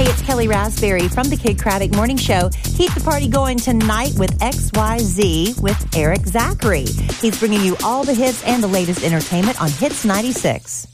it's Kelly Raspberry from the Kid Craddock Morning Show. Keep the party going tonight with XYZ with Eric Zachary. He's bringing you all the hits and the latest entertainment on Hits 96.